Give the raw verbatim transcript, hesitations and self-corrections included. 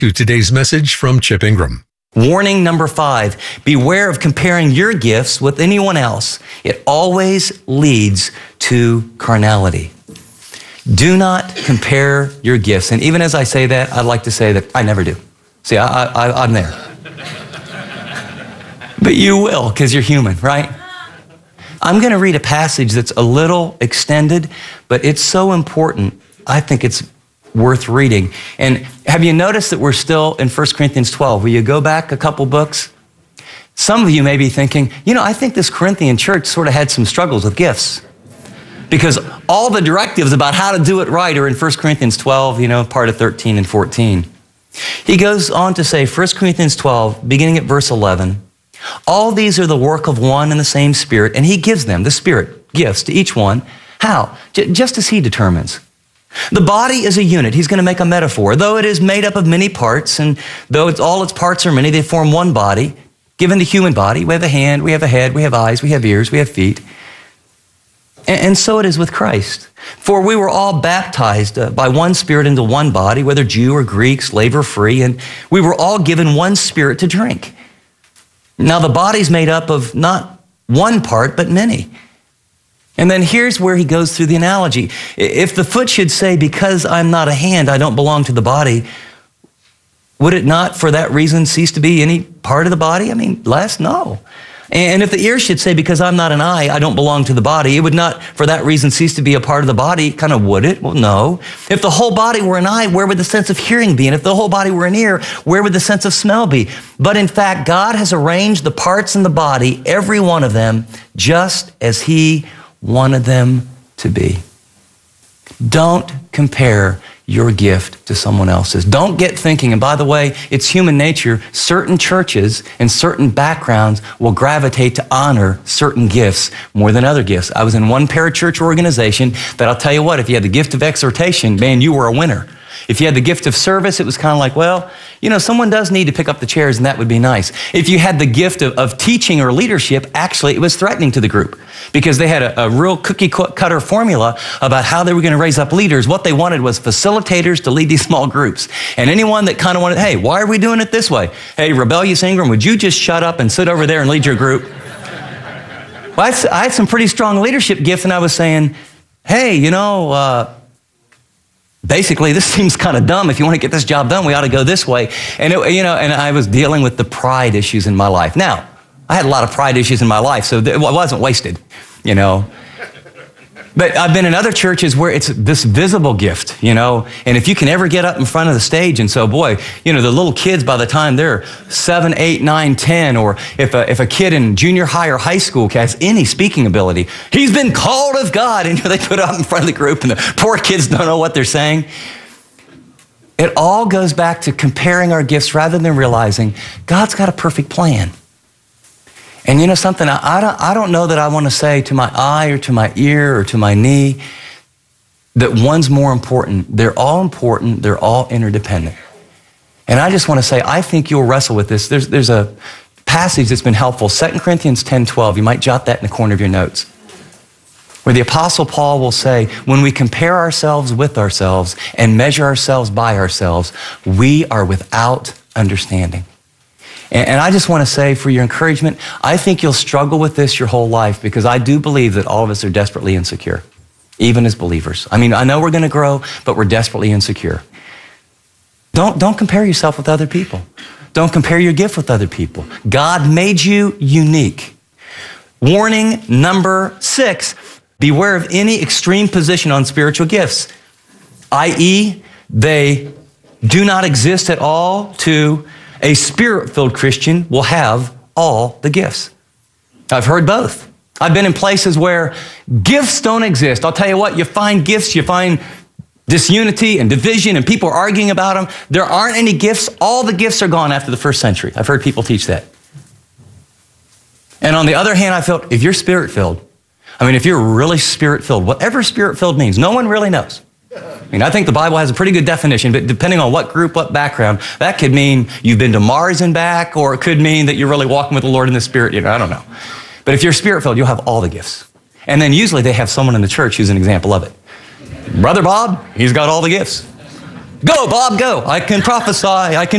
To today's message from Chip Ingram. Warning number five, beware of comparing your gifts with anyone else. It always leads to carnality. Do not compare your gifts. And even as I say that, I'd like to say that I never do. See, I, I, I'm there. But you will, because you're human, right? I'm going to read a passage that's a little extended, but it's so important. I think it's worth reading. And have you noticed that we're still in First Corinthians twelve? Will you go back a couple books? Some of you may be thinking, you know, I think this Corinthian church sort of had some struggles with gifts, because all the directives about how to do it right are in First Corinthians twelve, you know, part of thirteen and fourteen. He goes on to say, First Corinthians twelve, beginning at verse eleven, all these are the work of one and the same Spirit, and he gives them, the Spirit, gifts to each one. How? J- just as he determines. The body is a unit. He's going to make a metaphor. Though it is made up of many parts, and though it's, all its parts are many, they form one body. Given the human body, we have a hand, we have a head, we have eyes, we have ears, we have feet. And, and so it is with Christ. For we were all baptized uh, by one Spirit into one body, whether Jew or Greek, slave or free, and we were all given one Spirit to drink. Now the body's made up of not one part, but many. And then here's where he goes through the analogy. If the foot should say, because I'm not a hand, I don't belong to the body, would it not for that reason cease to be any part of the body? I mean, less? No. And if the ear should say, because I'm not an eye, I don't belong to the body, it would not for that reason cease to be a part of the body. Kind of would it? Well, no. If the whole body were an eye, where would the sense of hearing be? And if the whole body were an ear, where would the sense of smell be? But in fact, God has arranged the parts in the body, every one of them, just as he wanted them to be. Don't compare your gift to someone else's. Don't get thinking, and by the way, it's human nature, certain churches and certain backgrounds will gravitate to honor certain gifts more than other gifts. I was in one parachurch organization that I'll tell you what, if you had the gift of exhortation, man, you were a winner. If you had the gift of service, it was kind of like, well, you know, someone does need to pick up the chairs and that would be nice. If you had the gift of, of teaching or leadership, actually, it was threatening to the group because they had a, a real cookie cutter formula about how they were going to raise up leaders. What they wanted was facilitators to lead these small groups. And anyone that kind of wanted, hey, why are we doing it this way? Hey, Rebellious Ingram, would you just shut up and sit over there and lead your group? Well, I, I had some pretty strong leadership gifts and I was saying, hey, you know, uh, basically, this seems kind of dumb. If you want to get this job done, we ought to go this way. And, it, you know, and I was dealing with the pride issues in my life. Now, I had a lot of pride issues in my life, so it wasn't wasted, you know. But I've been in other churches where it's this visible gift, you know, and if you can ever get up in front of the stage, and so, boy, you know, the little kids by the time they're seven, eight, nine, ten, or if a, if a kid in junior high or high school has any speaking ability, he's been called of God, and you know, they put it up in front of the group, and the poor kids don't know what they're saying. It all goes back to comparing our gifts rather than realizing God's got a perfect plan. And you know something, I, I, don't, I don't know that I want to say to my eye or to my ear or to my knee that one's more important. They're all important. They're all interdependent. And I just want to say, I think you'll wrestle with this. There's, there's a passage that's been helpful, Second Corinthians ten twelve. You might jot that in the corner of your notes, where the Apostle Paul will say, when we compare ourselves with ourselves and measure ourselves by ourselves, we are without understanding. And I just want to say for your encouragement, I think you'll struggle with this your whole life because I do believe that all of us are desperately insecure, even as believers. I mean, I know we're going to grow, but we're desperately insecure. Don't, don't compare yourself with other people. Don't compare your gift with other people. God made you unique. Warning number six, beware of any extreme position on spiritual gifts, that is, they do not exist at all to a spirit-filled Christian will have all the gifts. I've heard both. I've been in places where gifts don't exist. I'll tell you what, you find gifts, you find disunity and division and people are arguing about them. There aren't any gifts. All the gifts are gone after the first century. I've heard people teach that. And on the other hand, I felt if you're spirit-filled, I mean, if you're really spirit-filled, whatever spirit-filled means, no one really knows. I mean, I think the Bible has a pretty good definition, but depending on what group, what background, that could mean you've been to Mars and back, or it could mean that you're really walking with the Lord in the Spirit. You know, I don't know. But if you're spirit-filled, you'll have all the gifts. And then usually they have someone in the church who's an example of it. Brother Bob, he's got all the gifts. Go, Bob, go. I can prophesy. I can